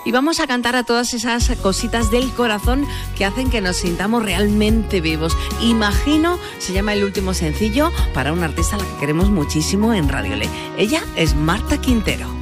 y vamos a cantar a todas esas cositas del corazón que hacen que nos sintamos realmente vivos. Imagino, se llama el último sencillo para una artista a la que queremos muchísimo en Radio Le. Ella es Marta Quintero.